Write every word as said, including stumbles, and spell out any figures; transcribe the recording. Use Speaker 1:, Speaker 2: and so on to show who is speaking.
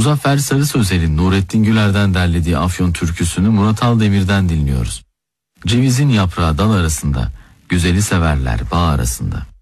Speaker 1: Muzaffer Sarı Sözel'in Nurettin Güler'den derlediği Afyon türküsünü Murat Aldemir'den dinliyoruz. Cevizin yaprağı dal arasında, güzeli severler bağ arasında.